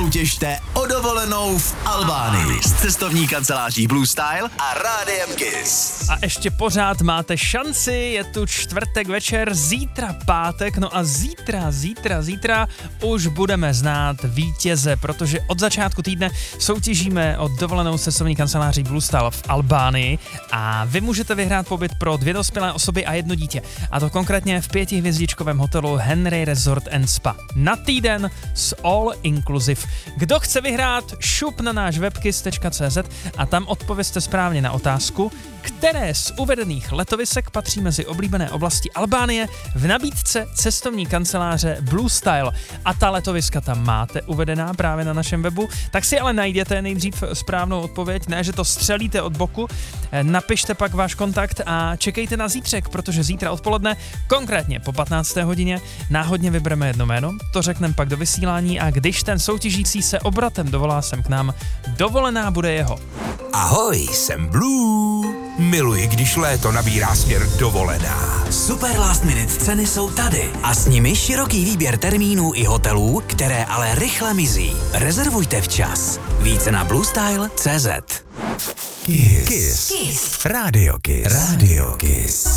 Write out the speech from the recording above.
soutěžte o dovolenou v Albánii s cestovní kanceláří Blue Style a Rádiem Kiss. A ještě pořád máte šanci, je tu čtvrtek večer, zítra pátek, no a zítra už budeme znát vítěze, protože od začátku týdne soutěžíme o dovolenou s cestovní kanceláří Blue Style v Albánii a vy můžete vyhrát pobyt pro 2 dospělé osoby a 1 dítě. A to konkrétně v 5hvězdičkovém hotelu Henry Resort and Spa. Na týden s all inclusive. Kdo chce vyhrát, šup na náš webkiss.cz a tam odpovězte správně na otázku, které z uvedených letovisek patří mezi oblíbené oblasti Albánie v nabídce cestovní kanceláře Blue Style. A ta letoviska tam máte uvedená právě na našem webu, tak si ale najděte nejdřív správnou odpověď, ne, že to střelíte od boku, napište pak váš kontakt a čekejte na zítřek, protože zítra odpoledne, konkrétně po 15. hodině, náhodně vybereme jedno jméno, to řekneme pak do vysílání a když ten soutěžící se obratem dovolá sem k nám, dovolená bude jeho. Ahoj, jsem Blue. Miluji, když léto nabírá směr dovolená. Super last minute ceny jsou tady a s nimi široký výběr termínů i hotelů, které ale rychle mizí. Rezervujte včas. Více na bluestyle.cz. Kiss. Radio Kiss.